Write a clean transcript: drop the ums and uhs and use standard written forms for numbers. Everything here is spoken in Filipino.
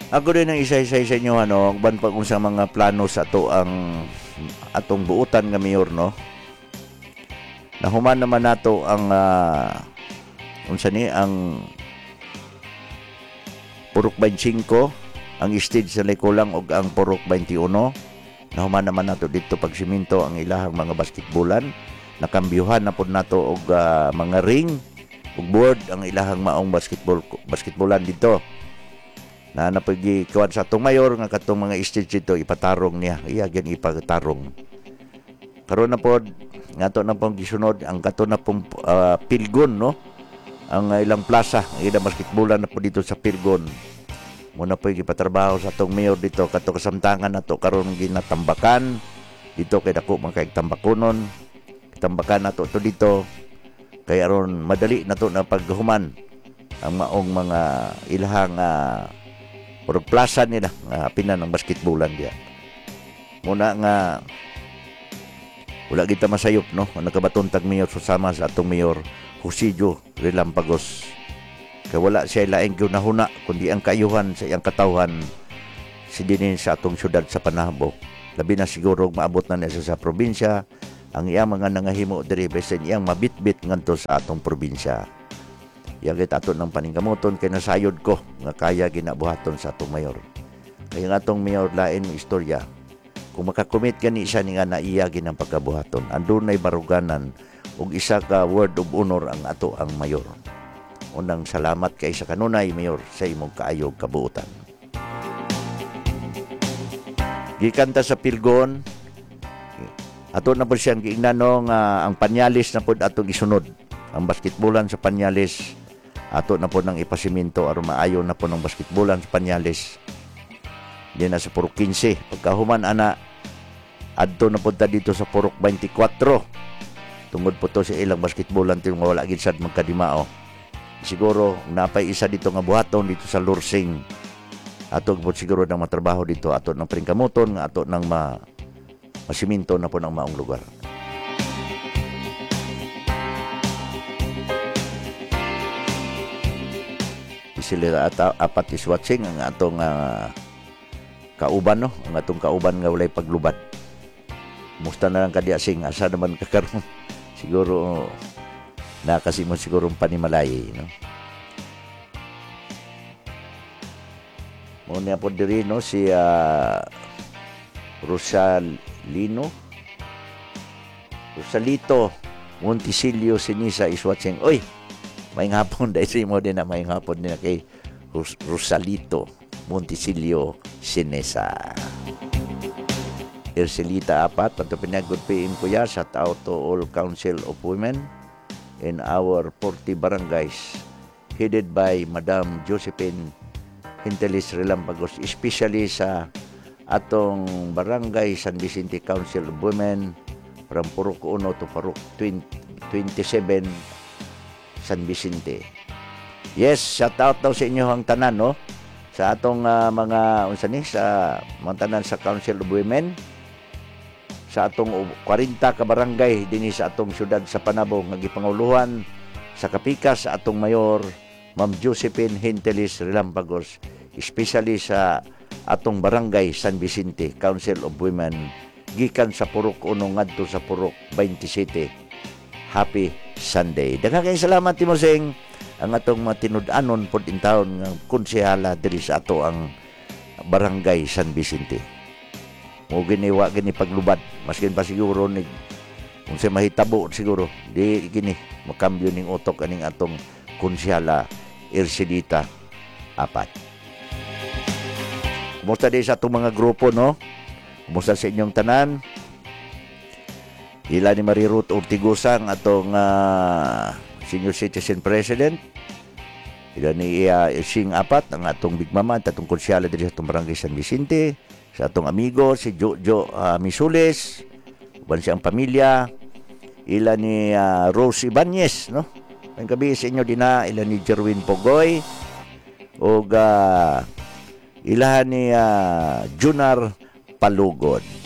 Ako din ang isa-isa sa inyo ban pag unsa mga plano sa ato ang atong buutan nga mayor no. Nahuman naman nato ang unsa ni ang Purok 25, ang stage sa Likulang ug ang Purok 21. Nahuman naman nato dito pag siminto ang ilahang mga basketbolan. Nakambiyuhan na pud nato og mga ring ug board ang ilahang maong basketbolan dito. Na napagi kuwan sa atong mayor nga katong mga stage dito ipatarong niya. Iya gyud ipatarong. Karon na pod ngato na pong gisunod ang kato na pong Pilgon no. Ang ilang plaza, ang ilang basketbolan na po dito sa Pilgon. Muna po ipatrabaho sa atong mayor dito kato kasamtangan nato karon ginatambakan dito kay dako man kay tambakonon. Tambakan nato to dito kay aron madali nato na paghuman ang maong mga ilahang purok plaza nila nga pinan ng basketbolan diya. Muna nga wala kita masayop no, nakabaton tag mayor susama sa atong mayor Husillo Relampagos. Kaya wala siya laing gunahuna kundi ang kaayuhan sa iyang katawhan si dinin sa atong syudad sa Panabo. Labi na siguro maabot na niya sa probinsya ang iyang mga nangahimo diri besen iyang mabitbit ngadto sa atong probinsya. Iyang ato ng paningkamuton kay nasayod ko nga kaya ginabuhaton sa atong mayor. Kaya nga atong mayor lain mo istorya. Kung makakomit gani siya ni nga naiyagi ng pagkabuhaton, andunay baruganan ug isa ka word of honor ang ato ang mayor. Unang salamat kay sa kanunay mayor sa imong kaayog kabuutan. Gikanta sa Pilgon, ato na po siyang giingnan nga ang Panyalis na po atong isunod. Ang basketbolan sa Panyalis ato na po nang ipasiminto aron maayo na po ng basketbolan sa Panyalis. Diyan na sa Purok 15. Pagkahuman ana adto na punta dito sa Purok 24. Tungod po to sa ilang basketbolan tiyong wala gid sad magkadimao. Siguro napay isa dito nga buhaton dito sa Lursing. Ato po siguro nang matrabaho dito ato nang pringkamuton nga ato nang masiminto na po ng maong lugar. Sila apat is watching ang atong kauban no, ang atong kauban nga walay paglubad. Musta na lang kadiya sing asa naman kakaroon. Siguro nakasimon siguro panimalay no. Mo niya po diri no si Rosalito Montisilio Sinisa is watching. Oy, may hapon dahil mo din na may hapon din na kay Rosalito Montisilio Sinisa. Ercelita 4, pato pinagudpiin ko ya, shout out to all Council of Women in our 40 barangays headed by Madam Josephine Hintelis Relampagos, especially sa atong barangay San Vicente Council of Women from Purok 1 to Purok 27 San Vicente. Yes, shout out daw sa inyo ang tanan no, sa atong mga unsa ni sa mga tanan sa Council of Women sa atong 40 ka barangay dinhi sa atong syudad sa Panabo nga gipanguluhan sa kapikas sa atong mayor Ma'am Josephine Hintelis Relampagos, especially sa atong barangay San Vicente Council of Women gikan sa Purok 1 ngadto sa Purok 27. Happy Sunday. Daghang kay salamat Timoseng ang atong matinud-anon pod in taon nga konsehala diri sa ato ang barangay San Vicente. Mo giniwa gini paglubad maskin pa siguro ni kung sa mahitabo siguro di gini makambyo ning utok aning atong konsehala Ercelita 4. Kumusta din sa atong mga grupo no? Kumusta sa inyong tanan? Ila ni Marie Ruth Ortigosa ang atong senior citizen president. Ila ni Sing 4 ang atong big mama at atong konsyala diri sa atong barangay San Vicente. Sa atong amigo si Jojo Misules, uban siyang pamilya. Ila ni Rose Ibanez no. Ang gabi sa inyo dina ila ni Jerwin Pogoy ug ila ni Junar Palugod.